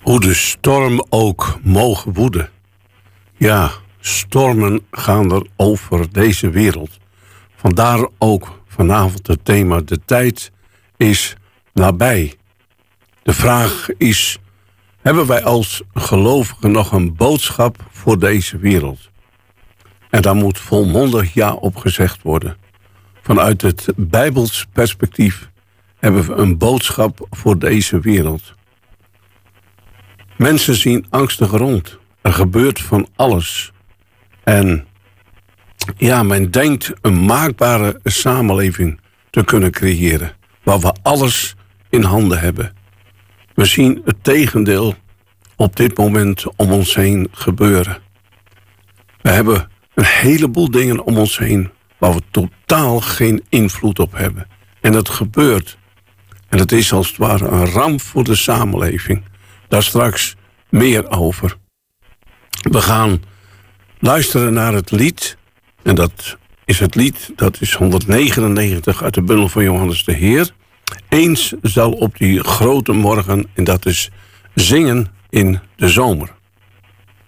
Hoe de storm ook mogen woeden. Ja, stormen gaan er over deze wereld. Vandaar ook vanavond het thema: de tijd is nabij. De vraag is: hebben wij als gelovigen nog een boodschap voor deze wereld? En daar moet volmondig ja op gezegd worden. Vanuit het Bijbels perspectief hebben we een boodschap voor deze wereld. Mensen zien angstig rond. Er gebeurt van alles. En ja, men denkt een maakbare samenleving te kunnen creëren, waar we alles in handen hebben. We zien het tegendeel op dit moment om ons heen gebeuren. We hebben een heleboel dingen om ons heen waar we totaal geen invloed op hebben. En het gebeurt. En het is als het ware een ramp voor de samenleving. Daar straks meer over. We gaan luisteren naar het lied. En dat is het lied, dat is 199 uit de bundel van Johannes de Heer. Eens zal op die grote morgen, en dat is zingen in de zomer.